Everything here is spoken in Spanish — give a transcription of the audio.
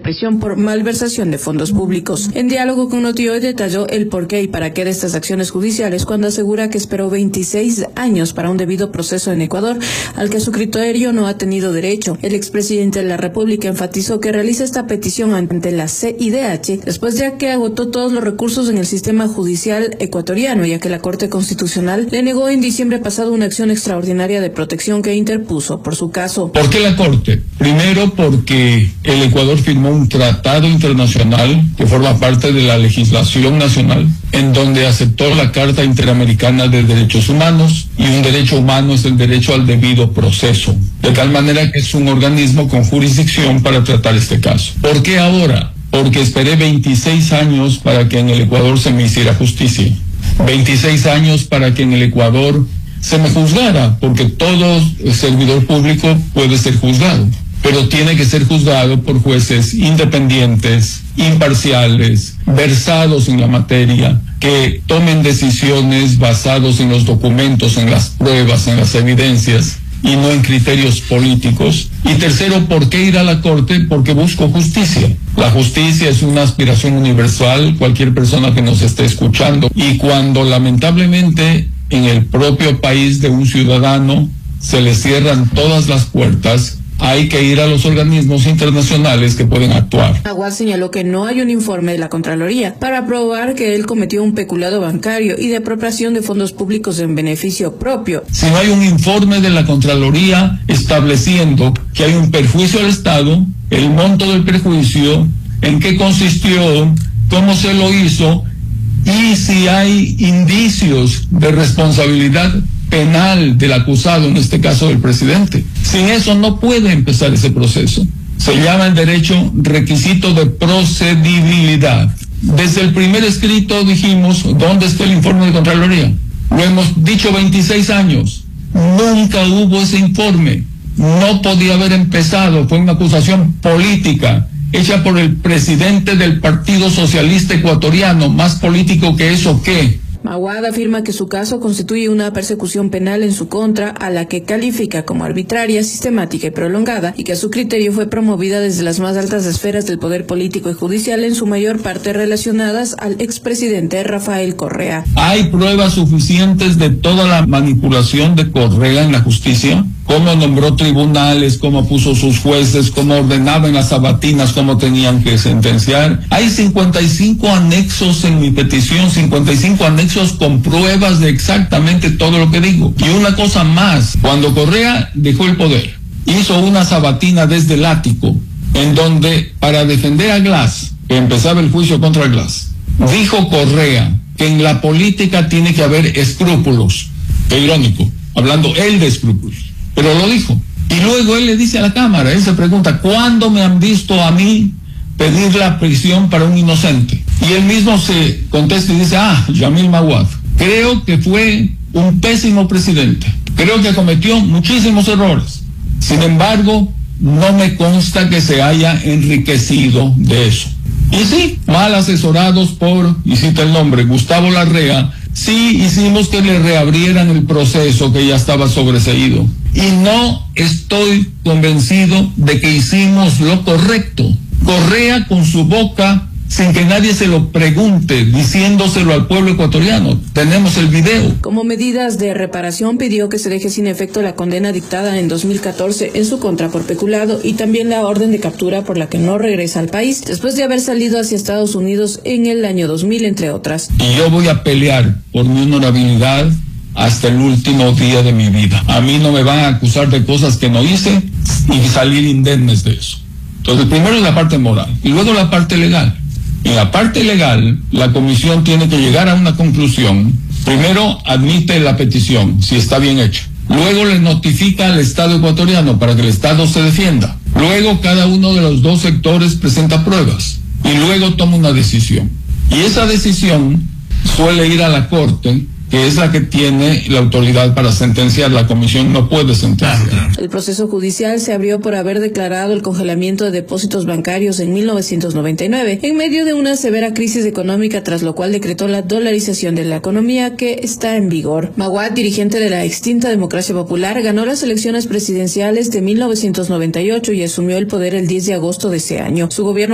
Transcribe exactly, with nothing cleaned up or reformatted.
prisión por malversación de fondos públicos. En diálogo con Noti Hoy detalló el porqué y para qué de estas acciones judiciales cuando asegura que esperó veintiséis años para un debido proceso en Ecuador, al que a su criterio no ha tenido derecho. El expresidente de la República enfatizó que realiza esta petición ante la C I D H después de que agotó todos los recursos en el sistema judicial ecuatoriano, ya que la Corte Constitucional le negó en diciembre pasado una acción extraordinaria de protección que interpuso por su caso. ¿Por qué la Corte? Primero porque el Ecuador firmó un tratado internacional que forma parte de la legislación nacional, en donde aceptó la Carta Interamericana de Derechos Humanos, y un derecho humano es el derecho al debido proceso, de tal manera que es un organismo con jurisdicción para tratar este caso. ¿Por qué ahora? Porque esperé veintiséis años para que en el Ecuador se me hiciera justicia, veintiséis años para que en el Ecuador se me juzgara, porque todo servidor público puede ser juzgado, pero tiene que ser juzgado por jueces independientes, imparciales, versados en la materia, que tomen decisiones basados en los documentos, en las pruebas, en las evidencias, y no en criterios políticos. Y tercero, ¿por qué ir a la Corte? Porque busco justicia. La justicia es una aspiración universal, cualquier persona que nos esté escuchando. Y cuando lamentablemente en el propio país de un ciudadano se le cierran todas las puertas, hay que ir a los organismos internacionales que pueden actuar. Aguad señaló que no hay un informe de la Contraloría para probar que él cometió un peculado bancario y de apropiación de fondos públicos en beneficio propio. Si no hay un informe de la Contraloría estableciendo que hay un perjuicio al Estado, el monto del perjuicio, en qué consistió, cómo se lo hizo, y si hay indicios de responsabilidad penal del acusado, en este caso del presidente. Sin eso no puede empezar ese proceso. Se llama en derecho requisito de procedibilidad. Desde el primer escrito dijimos, ¿dónde está el informe de Contraloría? Lo hemos dicho veintiséis años. Nunca hubo ese informe. No podía haber empezado. Fue una acusación política hecha por el presidente del Partido Socialista Ecuatoriano. Más político que eso, ¿qué? Aguad afirma que su caso constituye una persecución penal en su contra, a la que califica como arbitraria, sistemática y prolongada, y que a su criterio fue promovida desde las más altas esferas del poder político y judicial, en su mayor parte relacionadas al expresidente Rafael Correa. ¿Hay pruebas suficientes de toda la manipulación de Correa en la justicia? Cómo nombró tribunales, cómo puso sus jueces, cómo ordenaba en las sabatinas cómo tenían que sentenciar. Hay cincuenta y cinco anexos en mi petición, cincuenta y cinco anexos con pruebas de exactamente todo lo que digo. Y una cosa más, cuando Correa dejó el poder, hizo una sabatina desde el ático, en donde, para defender a Glass, que empezaba el juicio contra Glass, dijo Correa que en la política tiene que haber escrúpulos. Qué irónico, hablando él de escrúpulos. Pero lo dijo. Y luego él le dice a la Cámara, él se pregunta, ¿cuándo me han visto a mí pedir la prisión para un inocente? Y él mismo se contesta y dice, ah, Yamil Maguad, creo que fue un pésimo presidente. Creo que cometió muchísimos errores. Sin embargo, no me consta que se haya enriquecido de eso. Y sí, mal asesorados por, y cita el nombre, Gustavo Larrea, sí hicimos que le reabrieran el proceso que ya estaba sobreseído. Y no estoy convencido de que hicimos lo correcto. Correa con su boca, sin que nadie se lo pregunte, diciéndoselo al pueblo ecuatoriano. Tenemos el video. Como medidas de reparación, pidió que se deje sin efecto la condena dictada en dos mil catorce en su contra por peculado y también la orden de captura por la que no regresa al país, después de haber salido hacia Estados Unidos en el año dos mil, entre otras. Y yo voy a pelear por mi honorabilidad hasta el último día de mi vida. A mí no me van a acusar de cosas que no hice y salir indemnes de eso. Entonces, primero es la parte moral y luego la parte legal. En la parte legal, la comisión tiene que llegar a una conclusión. Primero, admite la petición, si está bien hecha. Luego le notifica al Estado ecuatoriano para que el Estado se defienda. Luego, cada uno de los dos sectores presenta pruebas. Y luego toma una decisión. Y esa decisión suele ir a la Corte, que es la que tiene la autoridad para sentenciar. La comisión no puede sentenciar. El proceso judicial se abrió por haber declarado el congelamiento de depósitos bancarios en mil novecientos noventa y nueve, en medio de una severa crisis económica, tras lo cual decretó la dolarización de la economía que está en vigor. Maguad, dirigente de la extinta Democracia Popular, ganó las elecciones presidenciales de mil novecientos noventa y ocho y asumió el poder el diez de agosto de ese año. Su gobierno